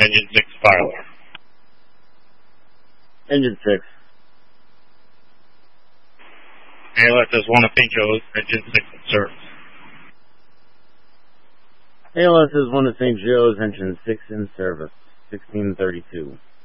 Engine 6 Filer. Engine 6. ALS is 1 of St. Joe's, Engine 6 in service. ALS is 1 of St. Joe's, Engine 6 in service. 1632.